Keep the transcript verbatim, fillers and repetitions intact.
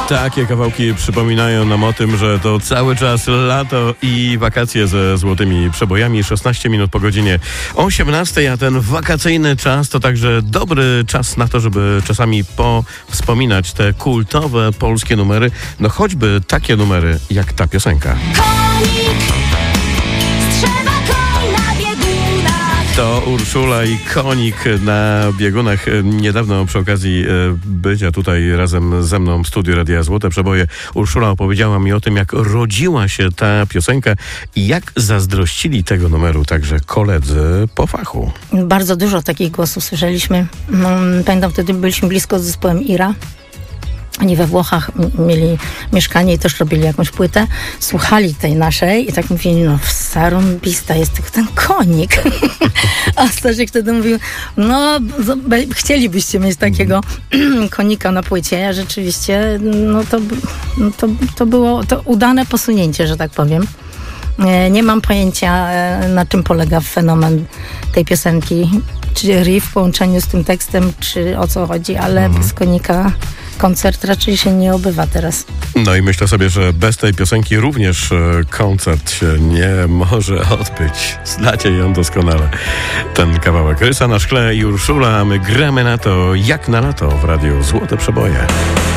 Takie kawałki przypominają nam o tym, że to cały czas lato i wakacje ze złotymi przebojami. szesnaście minut po godzinie osiemnastej, a ten wakacyjny czas to także dobry czas na to, żeby czasami powspominać te kultowe polskie numery. No choćby takie numery jak ta piosenka. Konik strzela koń na biegunach. To Urszula i Konik na biegunach. Niedawno przy okazji bycia tutaj razem ze mną w studiu Radia Złote Przeboje Urszula opowiedziała mi o tym, jak rodziła się ta piosenka i jak zazdrościli tego numeru także koledzy po fachu. Bardzo dużo takich głosów słyszeliśmy. Pamiętam, wtedy byliśmy blisko z zespołem Ira. Oni we Włochach mieli mieszkanie i też robili jakąś płytę. Słuchali tej naszej i tak mówili, no zarąbista jest tylko ten Konik. A Stasiek wtedy mówił, no chcielibyście mieć takiego konika na płycie. Ja rzeczywiście, no to, no to, to było to udane posunięcie, że tak powiem. Nie mam pojęcia, na czym polega fenomen tej piosenki. Czy riff w połączeniu z tym tekstem, czy o co chodzi, ale mhm. bez Konika koncert raczej się nie obywa teraz. No i myślę sobie, że bez tej piosenki również koncert się nie może odbyć. Znacie ją doskonale. Ten kawałek. Rysa na szkle i Urszula, a my gramy na to jak na lato w Radiu Złote Przeboje.